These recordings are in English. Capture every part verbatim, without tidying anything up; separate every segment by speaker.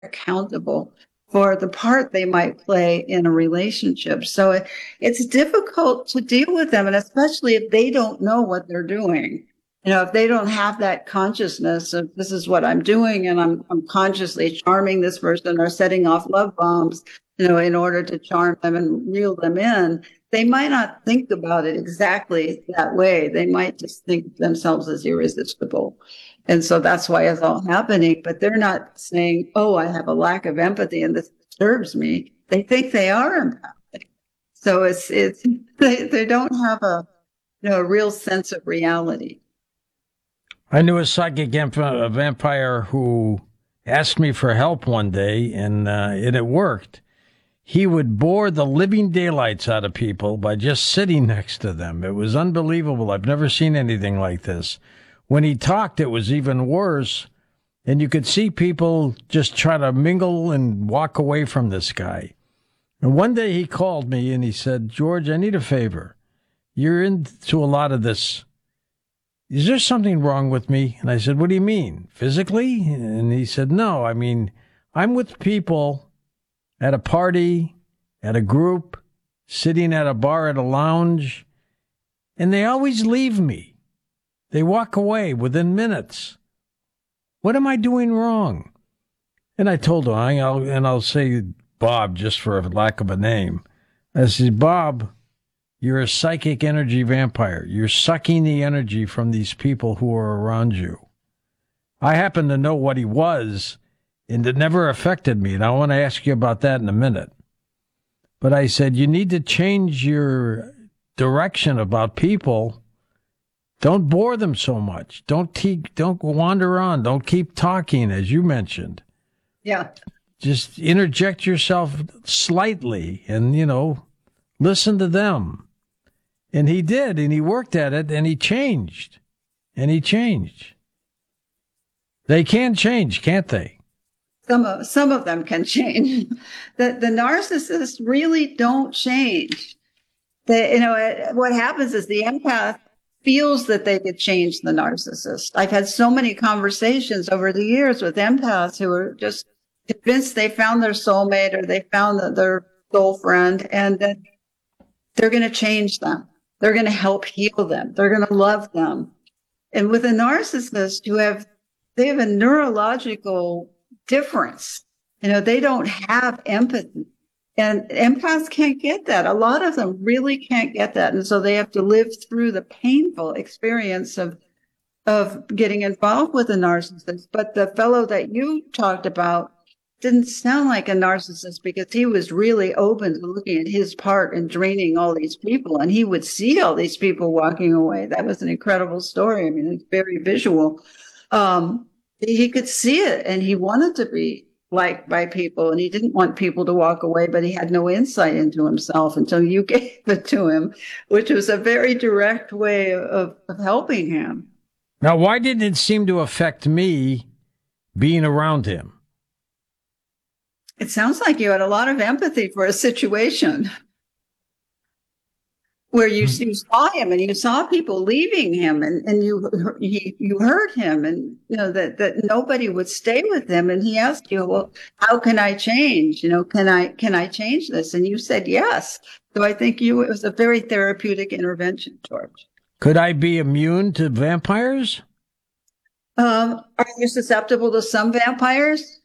Speaker 1: accountable for the part they might play in a relationship. So it, it's difficult to deal with them, and especially if they don't know what they're doing. You know, if they don't have that consciousness of this is what I'm doing, and I'm I'm consciously charming this person or setting off love bombs, you know, in order to charm them and reel them in, they might not think about it exactly that way. They might just think themselves as irresistible. And so that's why it's all happening. But they're not saying, oh, I have a lack of empathy and this disturbs me. They think they are empathic. So it's, it's, they, they don't have a, you know, a real sense of reality.
Speaker 2: I knew a psychic a vampire who asked me for help one day, and, uh, and it worked. He would bore the living daylights out of people by just sitting next to them. It was unbelievable. I've never seen anything like this. When he talked, it was even worse. And you could see people just try to mingle and walk away from this guy. And one day he called me and he said, George, I need a favor. You're into a lot of this. Is there something wrong with me? And I said, what do you mean? Physically? And he said, no, I mean, I'm with people at a party, at a group, sitting at a bar at a lounge, and they always leave me. They walk away within minutes. What am I doing wrong? And I told him, I'll, and I'll say Bob just for lack of a name. I said, Bob, you're a psychic energy vampire. You're sucking the energy from these people who are around you. I happen to know what he was, and it never affected me, and I want to ask you about that in a minute. But I said, you need to change your direction about people. Don't bore them so much. Don't te- don't wander on. Don't keep talking, as you mentioned.
Speaker 1: Yeah.
Speaker 2: Just interject yourself slightly and, you know, listen to them. And he did, and he worked at it, and he changed. And he changed. They can change, can't they?
Speaker 1: Some of, some of them can change. The, the narcissists really don't change. They, you know, what happens is the empath feels that they could change the narcissist. I've had so many conversations over the years with empaths who are just convinced they found their soulmate or they found their soul friend, and that they're going to change them. They're going to help heal them. They're going to love them. And with a narcissist who have, they have a neurological difference. You know, they don't have empathy. And empaths can't get that. A lot of them really can't get that. And so they have to live through the painful experience of of getting involved with a narcissist. But the fellow that you talked about didn't sound like a narcissist because he was really open to looking at his part in draining all these people. And he would see all these people walking away. That was an incredible story. I mean, it's very visual. Um, he could see it, and he wanted to be liked by people, and he didn't want people to walk away, but he had no insight into himself until you gave it to him, which was a very direct way of, of helping him.
Speaker 2: Now, why didn't it seem to affect me being around him?
Speaker 1: It sounds like you had a lot of empathy for a situation where you, mm-hmm. you saw him and you saw people leaving him, and, and you he, you heard him, and you know that, that nobody would stay with him. And he asked you, well, how can I change? You know, can I can I change this? And you said yes. So I think you it was a very therapeutic intervention, George.
Speaker 2: Could I be immune to vampires?
Speaker 1: Um, are you susceptible to some vampires?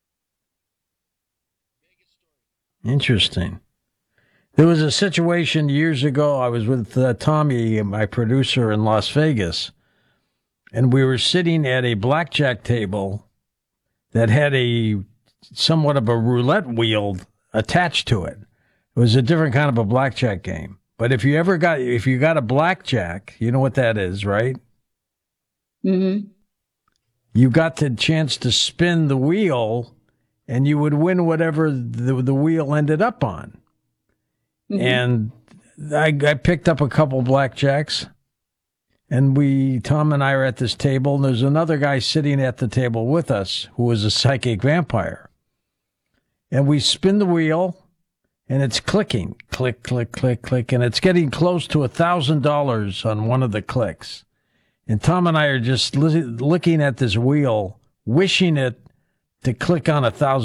Speaker 2: Interesting. There was a situation years ago. I was with uh, Tommy, my producer, in Las Vegas, and we were sitting at a blackjack table that had a somewhat of a roulette wheel attached to it. It was a different kind of a blackjack game. But if you ever got, if you got a blackjack, you know what that is, right?
Speaker 1: Mm-hmm. You
Speaker 2: got the chance to spin the wheel, and you would win whatever the, the wheel ended up on. Mm-hmm. And I, I picked up a couple blackjacks, and we, Tom and I are at this table, and there's another guy sitting at the table with us who was a psychic vampire. And we spin the wheel, and it's clicking, click, click, click, click, and it's getting close to a thousand dollars on one of the clicks. And Tom and I are just li- looking at this wheel, wishing it to click on a thousand